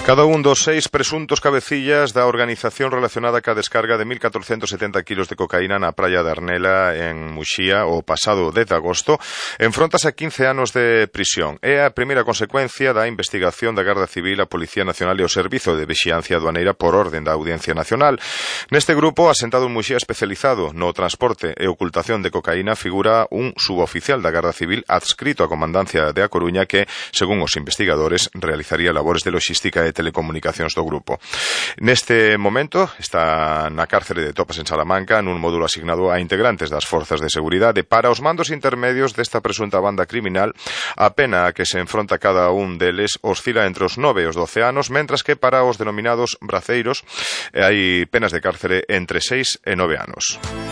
Cada un dos 6 presuntos cabecillas da organización relacionada ca descarga de 1.470 kilos de cocaína na praia de Arnela, en Muxía, o pasado 10 de agosto, enfrontas a 15 anos de prisión. É a primeira consecuencia da investigación da Garda Civil, a Policía Nacional e o Servizo de Vixiancia Aduaneira por orden da Audiencia Nacional. Neste grupo, asentado en Muxía, especializado no transporte e ocultación de cocaína, figura un suboficial da Garda Civil adscrito á Comandancia de A Coruña que, según os investigadores, realizaría labores de logística e telecomunicacións do grupo. Neste momento está na cárcere de Topas en Salamanca nun módulo asignado a integrantes das forzas de seguridade. Para os mandos intermedios desta presunta banda criminal, a pena a que se enfronta cada un deles oscila entre os 9 e os 12 anos, mentras que para os denominados braceiros hai penas de cárcere entre 6 e 9 anos.